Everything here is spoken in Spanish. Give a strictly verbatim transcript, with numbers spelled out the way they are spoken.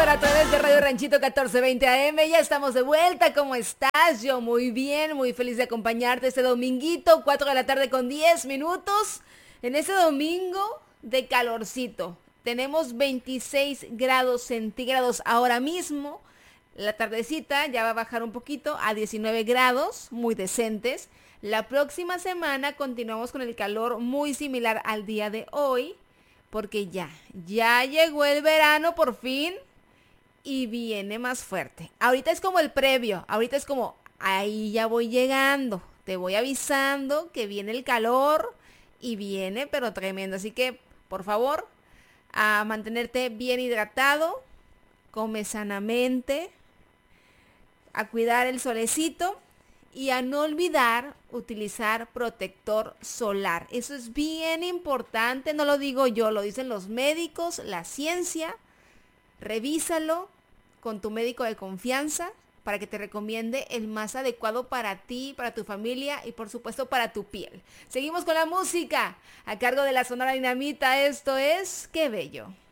Víctor a través de Radio Ranchito catorce veinte A M. Ya estamos de vuelta. ¿Cómo estás? Yo muy bien, muy feliz de acompañarte este dominguito, cuatro de la tarde con diez minutos. En este domingo de calorcito. Tenemos veintiséis grados centígrados ahora mismo. La tardecita ya va a bajar un poquito a diecinueve grados, muy decentes. La próxima semana continuamos con el calor muy similar al día de hoy. Porque ya, ya llegó el verano por fin y viene más fuerte. Ahorita es como el previo, ahorita es como, ahí ya voy llegando, te voy avisando que viene el calor y viene pero tremendo. Así que, por favor, a mantenerte bien hidratado, come sanamente, a cuidar el solecito. Y a no olvidar utilizar protector solar. Eso es bien importante, no lo digo yo, lo dicen los médicos, la ciencia. Revísalo con tu médico de confianza para que te recomiende el más adecuado para ti, para tu familia y por supuesto para tu piel. Seguimos con la música a cargo de la Sonora Dinamita. Esto es Qué Bello.